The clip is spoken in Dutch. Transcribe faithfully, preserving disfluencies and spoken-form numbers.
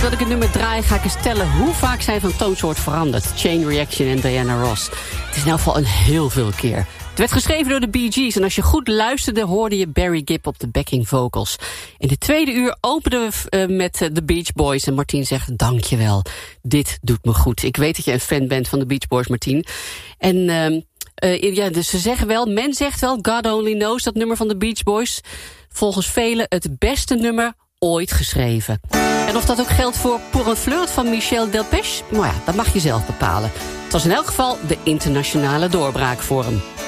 Dat ik het nummer draai, ga ik eens tellen hoe vaak zij van toonsoort veranderd. Chain Reaction en Diana Ross. Het is in elk geval een heel veel keer. Het werd geschreven door de Bee Gees en als je goed luisterde hoorde je Barry Gibb op de backing vocals. In de tweede uur openden we uh, met uh, de Beach Boys en Martien zegt dankjewel. Dit doet me goed. Ik weet dat je een fan bent van de Beach Boys, Martien. En uh, uh, ja, dus ze zeggen wel, men zegt wel, God Only Knows, dat nummer van de Beach Boys. Volgens velen het beste nummer ooit geschreven. En of dat ook geldt voor Pour un flirt van Michel Delpech? Nou ja, dat mag je zelf bepalen. Het was in elk geval de internationale doorbraak voor hem.